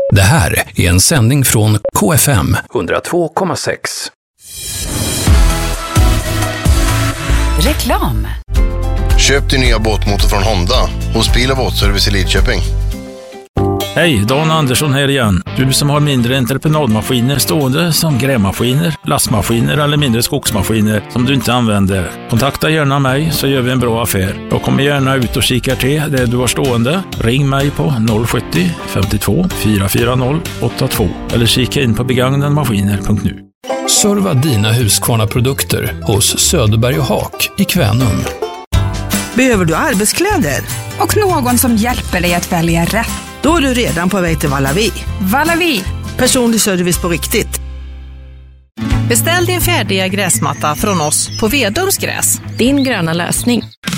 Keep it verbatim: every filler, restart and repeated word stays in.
Det här är en sändning från K F M hundratvå komma sex. Reklam. Köp din nya båtmotor från Honda hos Bil- och Båtservice i Lidköping. Hej, Dan Andersson här igen. Du som har mindre entreprenadmaskiner stående som grävmaskiner, lastmaskiner eller mindre skogsmaskiner som du inte använder. Kontakta gärna mig så gör vi en bra affär. Jag kommer gärna ut och kikar till det du har stående. Ring mig på noll sjuttio femtiotvå fyra fyra noll åtta två eller kika in på begagnadmaskiner punkt nu. Serva dina Husqvarna-produkter hos Söderberg och Haak i Kvänum. Behöver du arbetskläder? Och någon som hjälper dig att välja rätt. Då är du redan på väg till Valavi. Valavi. Personlig service på riktigt. Beställ din färdiga gräsmatta från oss på Vedums gräs. Din gröna lösning.